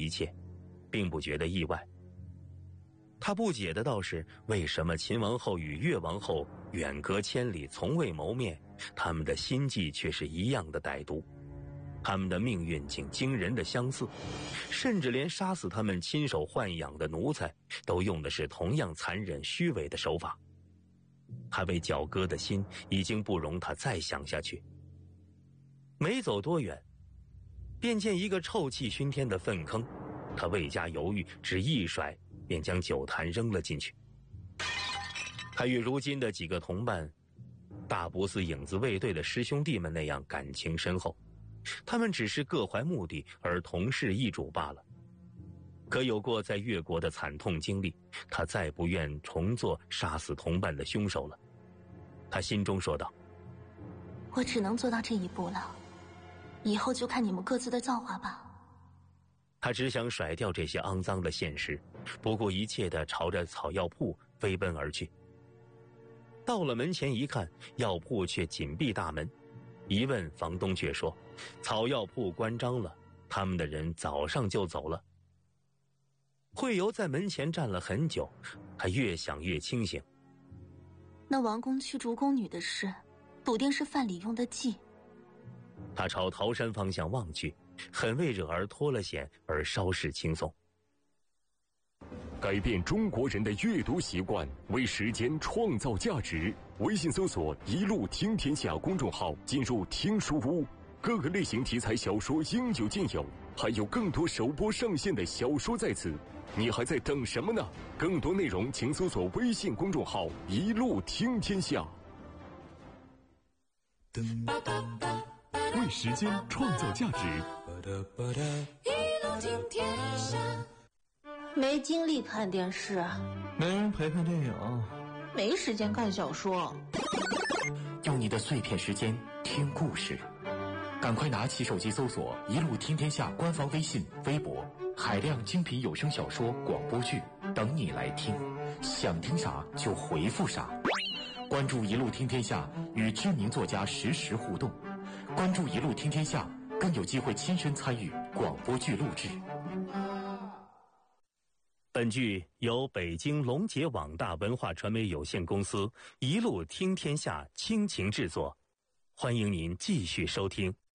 一切，并不觉得意外。他不解的倒是，为什么秦王后与越王后远隔千里，从未谋面，他们的心计却是一样的歹毒，他们的命运竟惊人的相似，甚至连杀死他们亲手豢养的奴才，都用的是同样残忍虚伪的手法。他被绞割的心已经不容他再想下去。没走多远，便见一个臭气熏天的粪坑，他未加犹豫，只一甩便将酒坛扔了进去。他与如今的几个同伴大不似影子卫队的师兄弟们那样感情深厚，他们只是各怀目的而同室一主罢了。可有过在越国的惨痛经历，他再不愿重做杀死同伴的凶手了。他心中说道： 我只能做到这一步了，以后就看你们各自的造化吧。 他只想甩掉这些肮脏的现实，不顾一切地朝着草药铺飞奔而去。到了门前一看，药铺却紧闭大门，一问房东却说草药铺关张了，他们的人早上就走了。惠游在门前站了很久，他越想越清醒。 那王宫驱逐宫女的事，笃定是范蠡用的计。 他朝桃山方向望去，很为惹儿脱了险而稍事轻松。 改变中国人的阅读习惯，为时间创造价值。微信搜索“一路听天下”公众号，进入听书屋，各个类型题材小说应有尽有，还有更多首播上线的小说在此，你还在等什么呢？更多内容请搜索微信公众号“一路听天下”。为时间创造价值。 一路听天下。 没精力看电视， 没人陪看电影， 没时间看小说。 用你的碎片时间听故事，赶快拿起手机搜索“一路听天下”官方微信、微博，海量精品有声小说、广播剧等你来听，想听啥就回复啥。关注“一路听天下”，与知名作家实时互动。关注“一路听天下”，更有机会亲身参与广播剧录制。 本剧由北京龙杰网大文化传媒有限公司一路听天下倾情制作，欢迎您继续收听。